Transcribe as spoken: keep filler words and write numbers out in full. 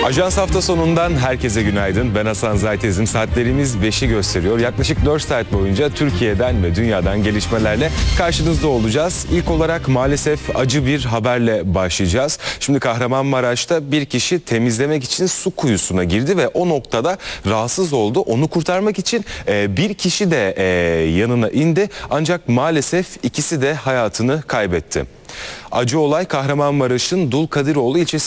Ajans hafta sonundan herkese günaydın. Ben Hasan Zaytez'im. Saatlerimiz beşi gösteriyor. Yaklaşık dört saat boyunca Türkiye'den ve dünyadan gelişmelerle karşınızda olacağız. İlk olarak maalesef acı bir haberle başlayacağız. Şimdi Kahramanmaraş'ta bir kişi temizlemek için su kuyusuna girdi ve o noktada rahatsız oldu. Onu kurtarmak için e, bir kişi de e, yanına indi. Ancak maalesef ikisi de hayatını kaybetti. Acı olay Kahramanmaraş'ın Dulkadiroğlu ilçesi